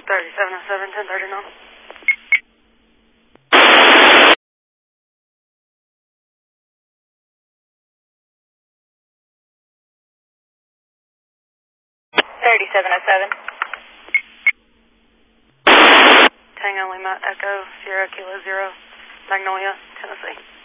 3707, 1039. Tango Lima Echo Sierra Kilo 0, Magnolia, Tennessee.